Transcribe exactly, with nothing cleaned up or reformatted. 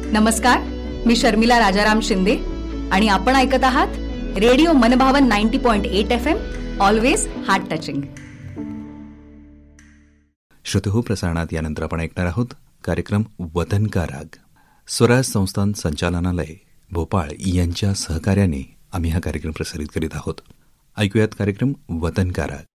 नमस्कार, मी शर्मिला राजाराम शिंदे आणि आपण ऐकत आहात रेडिओ मनभावन ninety point eight F M, always heart touching. श्रोतेहो, प्रसारणात यानंतर आपण ऐकणार आहोत कार्यक्रम वतन का राग. स्वराज संस्थान संचालनालय भोपाळ यांच्या सहकार्याने आम्ही हा कार्यक्रम प्रसारित करीत आहोत. ऐकूयात कार्यक्रम वतन का राग.